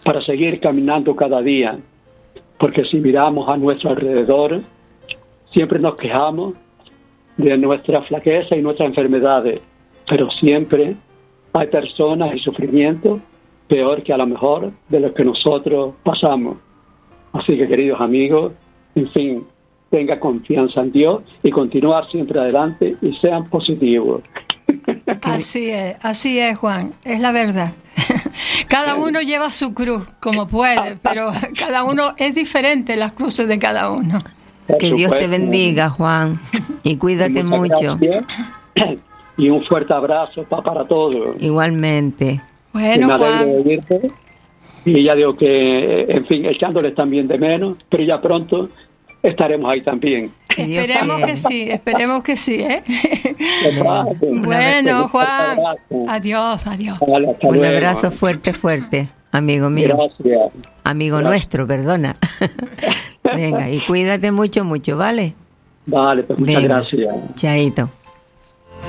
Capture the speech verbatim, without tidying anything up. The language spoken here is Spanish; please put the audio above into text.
para seguir caminando cada día, porque si miramos a nuestro alrededor, siempre nos quejamos de nuestra flaqueza y nuestras enfermedades, pero siempre hay personas y sufrimiento peor que a lo mejor de lo que nosotros pasamos. Así que, queridos amigos, en fin, tenga confianza en Dios y continuar siempre adelante y sean positivos. Así es, así es, Juan, es la verdad. Cada uno lleva su cruz como puede, pero cada uno es diferente, las cruces de cada uno. Que Dios te bendiga, Juan, y cuídate mucho. Gracias. Y un fuerte abrazo pa, para todos. Igualmente. Bueno, me alegro Juan. de oírte. Y ya digo que, en fin, echándoles también de menos, pero ya pronto estaremos ahí también. Esperemos que sí, esperemos que sí, ¿eh? Bueno, Juan, adiós, adiós. Vale, Un luego. abrazo fuerte, fuerte, amigo mío. Gracias. Amigo Gracias. nuestro, perdona. Venga, y cuídate mucho, mucho, ¿vale? Vale, pues muchas Venga. gracias. Chaito.